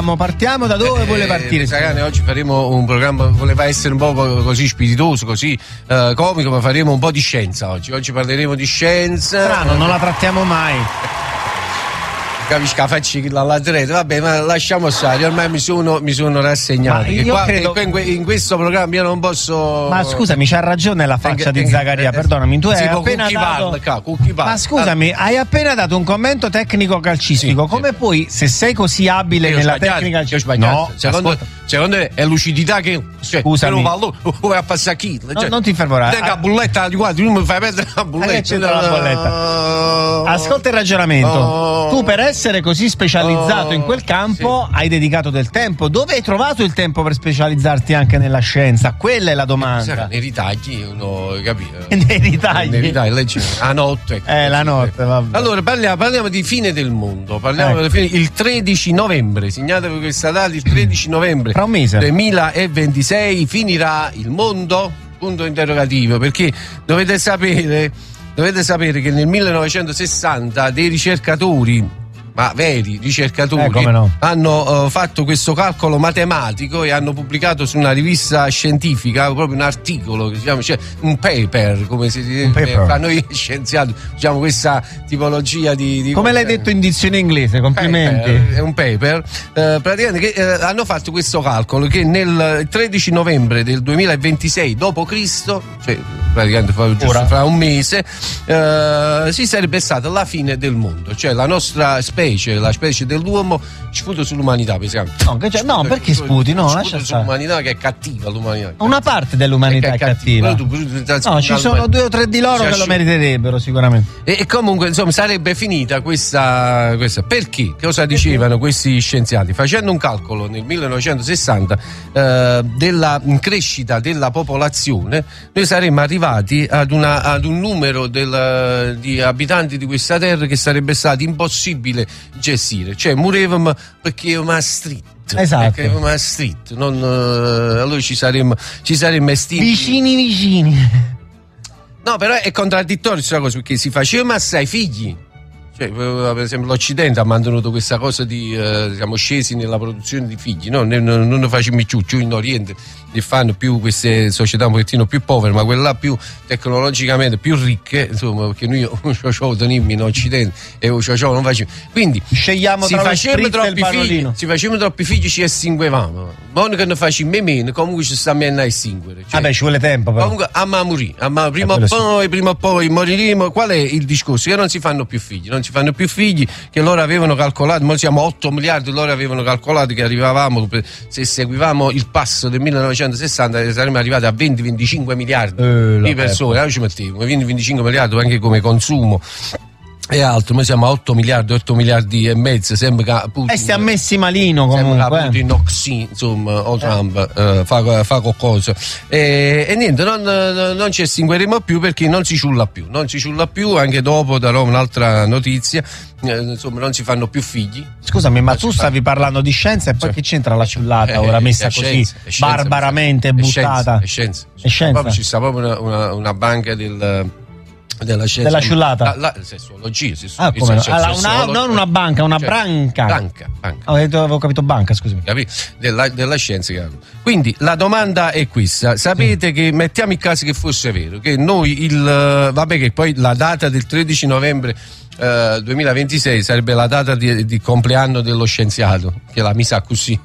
partiamo da dove vuole partire? Sagane, oggi faremo un programma, voleva essere un po' così spiritoso, così comico, ma faremo un po' di scienza oggi parleremo di scienza. Strano, non la trattiamo mai. Capisci che facci la treta, vabbè, ma lasciamo stare, ormai mi sono rassegnato. In questo programma io non posso. Ma scusami, c'ha ragione la faccia di Zaccaria, perdonami, tu hai appena dato. Ma scusami, hai appena dato un commento tecnico calcistico. Come puoi, se sei così abile nella tecnica calcistica? No, secondo me è lucidità che. Scusami. Vai a passare chi? Non ti infervorare. La bulletta di qua, tu mi fai perdere la bulletta. Ascolta il ragionamento. Tu per essere così specializzato in quel campo hai dedicato del tempo. Dove hai trovato il tempo per specializzarti anche nella scienza? Quella è la domanda. Nei ritagli, capito? Nei ritagli, leggi a notte. La notte, vabbè. Allora parliamo di fine del mondo. Il 13 novembre, segnatevi questa data, il 13 novembre. Tra un mese. 2026 finirà il mondo? Punto interrogativo, perché dovete sapere che nel 1960 dei ricercatori, ma veri ricercatori, hanno fatto questo calcolo matematico e hanno pubblicato su una rivista scientifica proprio un articolo che si chiama, un paper, come si dice fra noi scienziati, diciamo questa tipologia di come l'hai detto in dizione inglese, complimenti. È un paper, praticamente che hanno fatto questo calcolo che nel 13 novembre del 2026 d.C., cioè praticamente giusto fra un mese, si sarebbe stata la fine del mondo, cioè la nostra specie, la specie dell'uomo, sputa sull'umanità, no, perché sputi? No, lascia stare. Sull'umanità, che è cattiva l'umanità. Una parte dell'umanità è cattiva. No, ci sono 2 o 3 di loro che lo meriterebbero sicuramente. E comunque, insomma, sarebbe finita questa. Perché? Cosa dicevano questi scienziati? Facendo un calcolo nel 1960 della crescita della popolazione, noi saremmo arrivati ad un numero di abitanti di questa terra che sarebbe stato impossibile gestire, cioè morevamo perché è una street. Esatto. Allora ci saremmo estinti. Vicini. No, però è contraddittorio questa cosa, perché si faceva assai figli. Cioè, per esempio l'Occidente ha mantenuto questa cosa di siamo scesi nella produzione di figli, no? Non ne facciamo più in Oriente, li fanno più queste società un pochettino più povere, ma quelle là più tecnologicamente più ricche, insomma, perché noi teniamo in Occidente e non facciamo. Quindi scegliamo si facevano troppi figli, ci estinguevamo. Ma che ne facciamo meno, comunque ci stiamo a estinguere. Vabbè, ci vuole tempo però. Comunque prima o poi moriremo. Qual è il discorso? Che non si fanno più figli, che loro avevano calcolato, noi siamo 8 miliardi, loro avevano calcolato che arrivavamo, se seguivamo il passo del 1960 saremmo arrivati a 20-25 miliardi di persone. Allora ci mettiamo 20-25 miliardi anche come consumo e altro. Noi siamo a 8 miliardi e mezzo, sembra che Putin stiamo messi malino comunque. Sembra che Putin insomma, o Trump fa qualcosa e niente, non ci estingueremo più, perché non si ciulla più. Anche dopo darò un'altra notizia, insomma non si fanno più figli. Scusami, ma tu stavi parlando di scienza e poi che c'entra la ciullata ora messa così barbaramente buttata? È scienza. Proprio ci sta proprio una banca della scienza, della ciullata, la sessuologia, non una banca, una branca. Avevo capito banca, scusami. Della scienza. Quindi la domanda è questa: sapete che, mettiamo il caso che fosse vero, che noi che poi la data del 13 novembre 2026 sarebbe la data di compleanno dello scienziato, che l'ha messa così.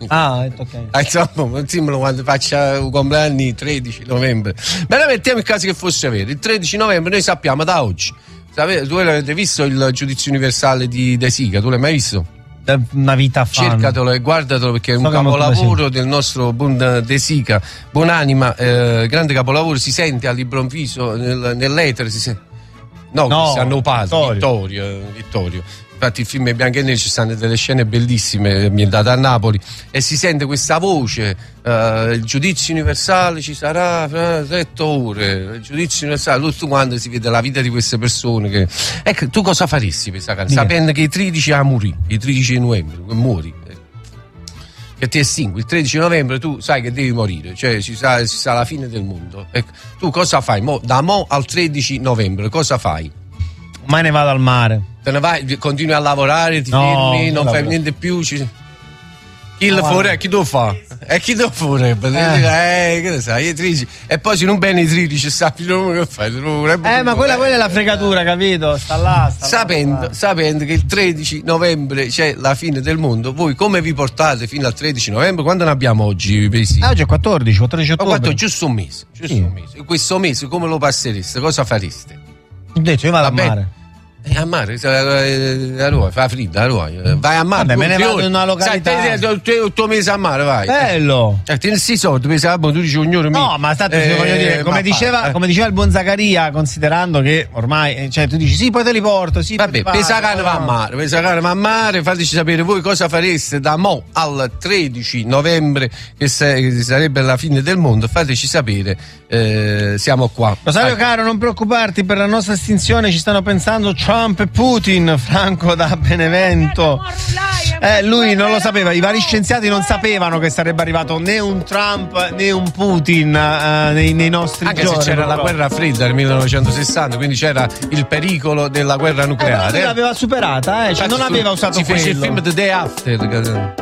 Insomma, quando faccia i compleanni 13 novembre. Ma mettiamo il caso che fosse vero, il 13 novembre noi sappiamo da oggi. Tu avete visto il giudizio universale di De Sica? Tu l'hai mai visto? Una vita fa. Cercatelo e guardatelo, perché è un capolavoro del nostro buon De Sica, buonanima, grande capolavoro. Si sente all'improvviso nell'etere, si sente. No, Cristiano Padre, Vittorio. Infatti il film è bianco e nero, ci stanno delle scene bellissime ambientate a Napoli e si sente questa voce, il giudizio universale ci sarà fra 7 ore, il giudizio universale, tutto quando si vede la vita di queste persone ecco, tu cosa faresti per questa canzone? Sapendo che il 13 morì, il 13 novembre muori, che ti estingui il 13 novembre, tu sai che devi morire, cioè ci sarà la fine del mondo, ecco, tu cosa fai? Da mo al 13 novembre cosa fai? Ma ne vado al mare. Te ne vai, continui a lavorare, ti fermi, non fai niente più. Chi lo fa? Chi lo fa? E chi lo farebbe? Che ne sai, 13. E poi se non bene i 13 sappi che fai. Ma quella è la fregatura, capito? Sta là. Sapendo che il 13 novembre c'è la fine del mondo, voi come vi portate fino al 13 novembre? Quando ne abbiamo oggi? Oggi è 14 ottobre. Giusto un mese. In questo mese come lo passereste? Cosa fareste? Invece io vado a mare. A mare, a Roma, fa freddo a Roma. Vai a mare. Me ne vado in una località. Sai, il tuo mese a mare, vai. Bello. Tieni 6 soldi, pensavo, tu dici ognuno. No, ma voglio dire, come diceva il buon Zaccaria, considerando che ormai, tu dici sì, poi te li porto, sì. Vabbè, Pesacane va a mare, fateci sapere voi cosa fareste da mo al 13 novembre, che sarebbe la fine del mondo. Fateci sapere, siamo qua. Rosario caro, non preoccuparti, per la nostra estinzione ci stanno pensando Trump e Putin. Franco da Benevento. Lui non lo sapeva, i vari scienziati non sapevano che sarebbe arrivato né un Trump né un Putin nei nostri giorni. Anche se c'era la guerra fredda nel 1960, quindi c'era il pericolo della guerra nucleare. L'aveva superata, non aveva usato quello. Si fece il film The Day After.